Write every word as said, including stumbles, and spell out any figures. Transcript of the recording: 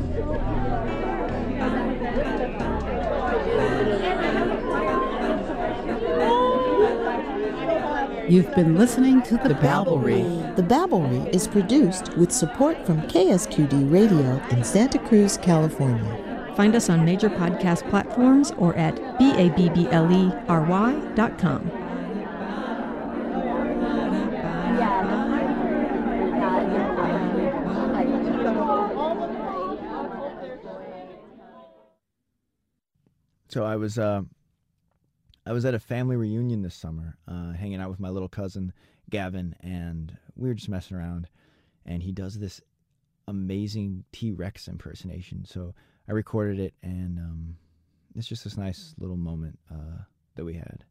You've been listening to The, the Babblery. The Babblery is produced with support from K S Q D Radio in Santa Cruz, California. Find us on major podcast platforms or at babblery dot com. So I was uh, I was at a family reunion this summer, uh, hanging out with my little cousin Gavin, and we were just messing around. And he does this amazing T-Rex impersonation. So I recorded it, and um, it's just this nice little moment uh, that we had.